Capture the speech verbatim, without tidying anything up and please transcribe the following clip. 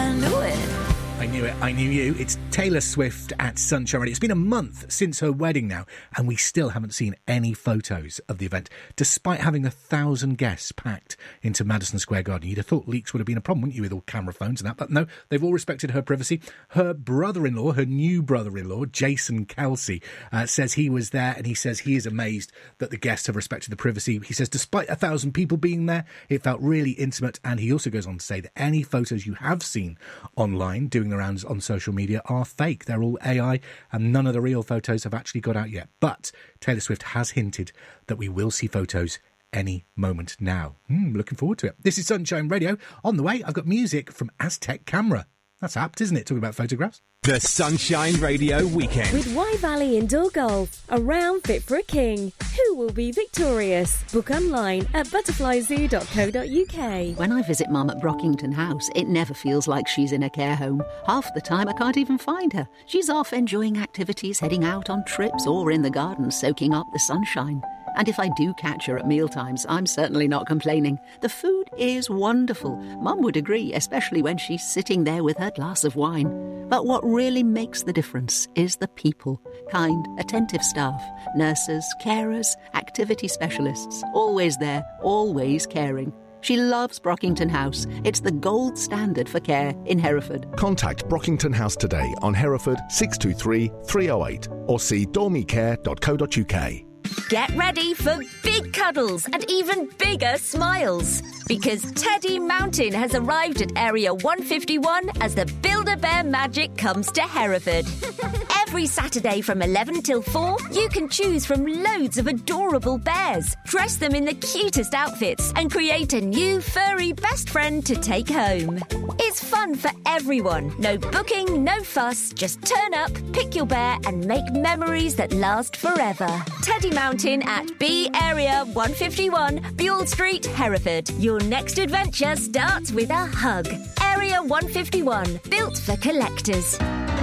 I knew it. I knew it, I knew you. It's Taylor Swift at Sunshine Radio. It's been a month since her wedding now, and we still haven't seen any photos of the event, despite having a thousand guests packed into Madison Square Garden. You'd have thought leaks would have been a problem, wouldn't you, with all camera phones and that? But no, they've all respected her privacy. Her brother-in-law, her new brother-in-law, Jason Kelsey, uh, says he was there, and he says he is amazed that the guests have respected the privacy. He says despite a thousand people being there, it felt really intimate, and he also goes on to say that any photos you have seen online doing the rounds on social media are fake. They're all A I, and none of the real photos have actually got out yet. But Taylor Swift has hinted that we will see photos any moment now. Hmm, looking forward to it. This is Sunshine Radio. On the way, I've got music from Aztec Camera. That's apt, isn't it, talking about photographs? The Sunshine Radio Weekend. With Y Valley Indoor Golf, a round fit for a king. Who will be victorious? Book online at butterfly zoo dot co dot uk. When I visit Mum at Brockington House, it never feels like she's in a care home. Half the time I can't even find her. She's off enjoying activities, heading out on trips, or in the garden soaking up the sunshine. And if I do catch her at mealtimes, I'm certainly not complaining. The food is wonderful. Mum would agree, especially when she's sitting there with her glass of wine. But what really makes the difference is the people. Kind, attentive staff, nurses, carers, activity specialists. Always there, always caring. She loves Brockington House. It's the gold standard for care in Hereford. Contact Brockington House today on Hereford six two three, three oh eight or see dormicare dot co dot uk. Get ready for big cuddles and even bigger smiles, because Teddy Mountain has arrived at Area one fifty-one as the Build-A-Bear magic comes to Hereford. Every Saturday from eleven till four, you can choose from loads of adorable bears, dress them in the cutest outfits, and create a new furry best friend to take home. It's fun for everyone. No booking, no fuss. Just turn up, pick your bear, and make memories that last forever. Teddy Mountain at B Area one fifty-one, Buell Street, Hereford. Your next adventure starts with a hug. Area one fifty-one, built for collectors.